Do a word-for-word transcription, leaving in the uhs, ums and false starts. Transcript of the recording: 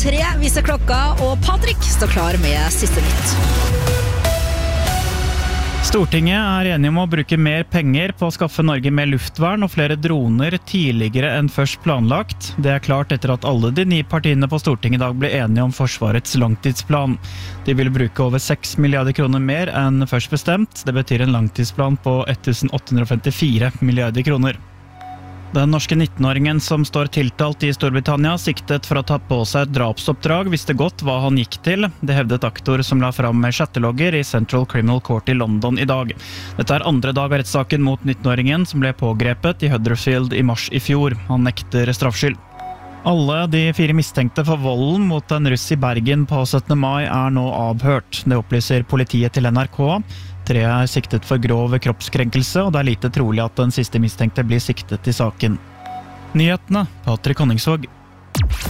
tre viser klokka, og Patrick står klar med siste nytt. Stortinget er enige om å bruke mer penger på å skaffe Norge mer luftvern og flere droner tidligere enn først planlagt. Det er klart etter at alle de ni partiene på Stortinget i dag ble enige om Forsvarets langtidsplan. De vil bruke over seks milliarder kroner mer enn først bestemt. Det betyr en langtidsplan på ett tusen åtte hundre femtifire milliarder kroner. Den norske nittenåringen som står tiltalt i Storbritannia siktet for å ta på seg et drapsoppdrag visste godt hva han gikk til. Det hevdet aktor som la fram med chattelogger i Central Criminal Court i London i dag. Dette er andre dag av rettssaken mot nittenåringen som ble pågrepet i Huddersfield i mars i fjor. Han nekter straffskyld. Alle de fire mistenkte for volden mot en russ i Bergen på syttende mai er nå avhørt. Det opplyser politiet til N R K. Tre er siktet for grov kroppskrenkelse, og det er lite trolig at den siste mistenkte blir siktet i saken. Nyhetene, Patrick Honningsvåg.